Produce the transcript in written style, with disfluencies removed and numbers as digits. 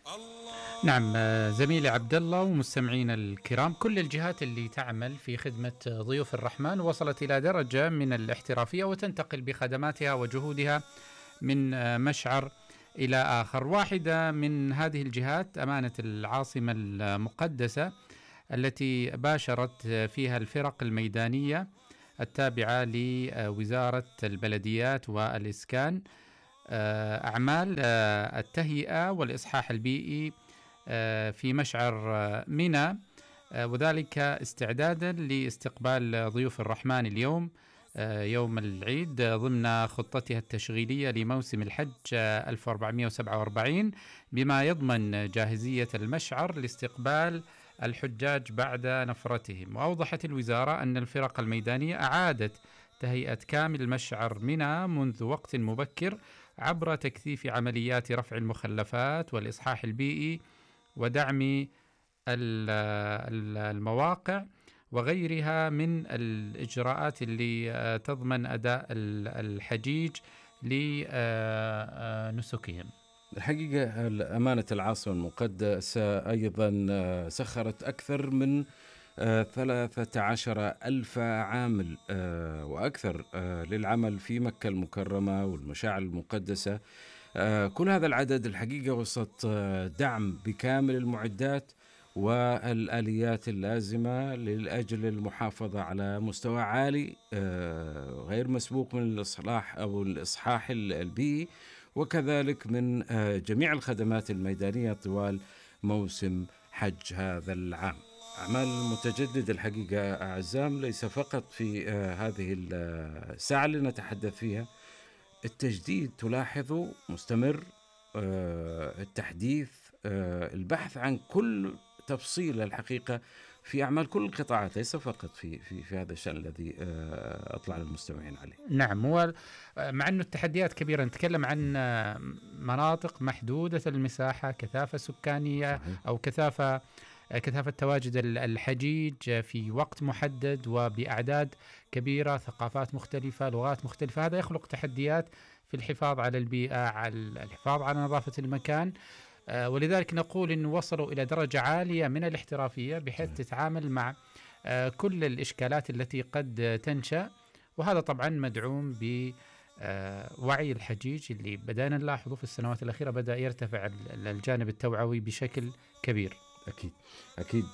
نعم، زميلي عبد الله ومستمعينا الكرام، كل الجهات اللي تعمل في خدمة ضيوف الرحمن وصلت إلى درجة من الاحترافية وتنتقل بخدماتها وجهودها من مشعر إلى آخر. واحدة من هذه الجهات أمانة العاصمة المقدسة التي باشرت فيها الفرق الميدانية التابعة لوزارة البلديات والإسكان أعمال التهيئة والإصحاح البيئي في مشعر منى، وذلك استعدادا لاستقبال ضيوف الرحمن اليوم يوم العيد ضمن خطتها التشغيلية لموسم الحج 1447، بما يضمن جاهزية المشعر لاستقبال الحجاج بعد نفرتهم. وأوضحت الوزارة أن الفرق الميدانية أعادت تهيئة كامل مشعر منى منذ وقت مبكر عبر تكثيف عمليات رفع المخلفات والإصحاح البيئي ودعم المواقع وغيرها من الإجراءات اللي تضمن أداء الحجيج لنسكهم. الحقيقة أمانة العاصمة المقدسة أيضا سخرت أكثر من 13,000 عامل وأكثر للعمل في مكة المكرمة والمشاعر المقدسة. كل هذا العدد الحقيقة وسط دعم بكامل المعدات والآليات اللازمة لأجل المحافظة على مستوى عالي غير مسبوق من الإصلاح أو الإصحاح البيئي، وكذلك من جميع الخدمات الميدانية طوال موسم حج هذا العام. أعمال متجددة الحقيقة أعزام، ليس فقط في هذه الساعة اللي نتحدث فيها. التجديد تلاحظ مستمر، التحديث، البحث عن كل تفصيل الحقيقة في أعمال كل القطاعات، ليس فقط في هذا الشأن الذي أطلع للمستمعين عليه. نعم، هو مع أنه التحديات كبيرة، نتكلم عن مناطق محدودة المساحة، كثافة سكانية صحيح. أو كثافة تواجد الحجيج في وقت محدد وبأعداد كبيرة، ثقافات مختلفة، لغات مختلفة. هذا يخلق تحديات في الحفاظ على البيئة، على الحفاظ على نظافة المكان، ولذلك نقول أنه وصلوا إلى درجة عالية من الاحترافية بحيث تتعامل مع كل الإشكالات التي قد تنشأ. وهذا طبعا مدعوم بوعي الحجيج اللي بدأنا نلاحظه في السنوات الأخيرة، بدأ يرتفع الجانب التوعوي بشكل كبير. أكيد